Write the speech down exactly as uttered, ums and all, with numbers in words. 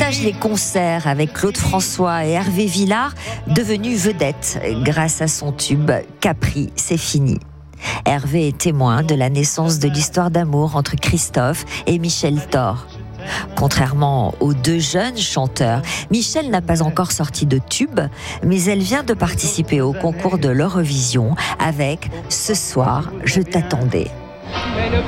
partage les concerts avec Claude François et Hervé Villard, devenu vedette grâce à son tube « Capri, c'est fini ». Hervé est témoin de la naissance de l'histoire d'amour entre Christophe et Michel Thor. Contrairement aux deux jeunes chanteurs, Michel n'a pas encore sorti de tube, mais elle vient de participer au concours de l'Eurovision avec « Ce soir, je t'attendais ». Mais ne